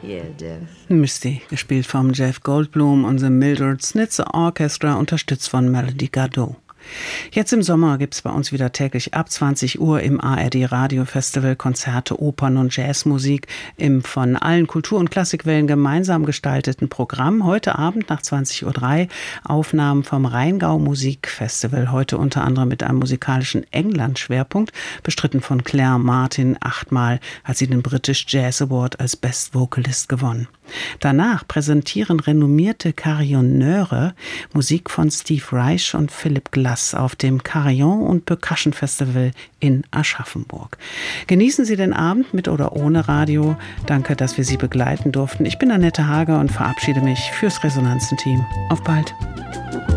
Yeah, Jeff. Misty, gespielt vom Jeff Goldblum und dem Mildred Snitzer Orchestra, unterstützt von Melody Gardot. Jetzt im Sommer gibt es bei uns wieder täglich ab 20 Uhr im ARD Radio Festival Konzerte, Opern und Jazzmusik im von allen Kultur- und Klassikwellen gemeinsam gestalteten Programm. Heute Abend nach 20:03 Uhr Aufnahmen vom Rheingau Musikfestival. Heute unter anderem mit einem musikalischen England-Schwerpunkt, bestritten von Claire Martin. 8-mal hat sie den British Jazz Award als Best Vocalist gewonnen. Danach präsentieren renommierte Carillonneure Musik von Steve Reich und Philipp Glass auf dem Carillon- und Percussion Festival in Aschaffenburg. Genießen Sie den Abend mit oder ohne Radio. Danke, dass wir Sie begleiten durften. Ich bin Annette Hager und verabschiede mich fürs Resonanzen-Team. Auf bald.